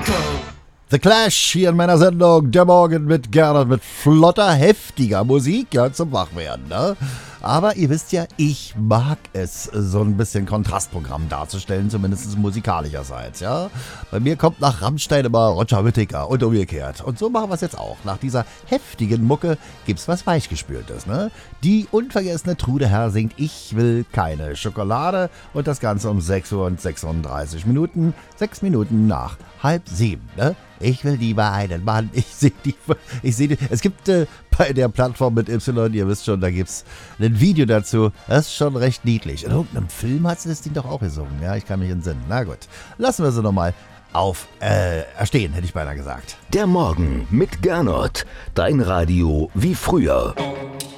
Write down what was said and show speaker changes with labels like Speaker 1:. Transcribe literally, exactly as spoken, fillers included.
Speaker 1: The Clash hier in meiner Sendung, der Morgen mit Gernot, mit flotter, heftiger Musik, ja, zum Wachwerden, ne? Aber ihr wisst ja, ich mag es, so ein bisschen Kontrastprogramm darzustellen, zumindest musikalischerseits, ja? Bei mir kommt nach Rammstein immer Roger Whittaker und umgekehrt. Und so machen wir es jetzt auch. Nach dieser heftigen Mucke gibt's was Weichgespültes, ne? Die unvergessene Trude Herr singt Ich will keine Schokolade und das Ganze um sechs Uhr und sechsunddreißig Minuten, sechs Minuten nach halb sieben, ne? Ich will lieber einen Mann, ich sehe die, ich sehe die, es gibt äh, bei der Plattform mit Y, ihr wisst schon, da gibt's ein Video dazu, das ist schon recht niedlich. In irgendeinem Film hat sie das Ding doch auch gesungen, ja, ich kann mich entsinnen. Na gut, lassen wir sie nochmal auf, äh, erstehen, hätte ich beinahe gesagt.
Speaker 2: Der Morgen mit Gernot, dein Radio wie früher.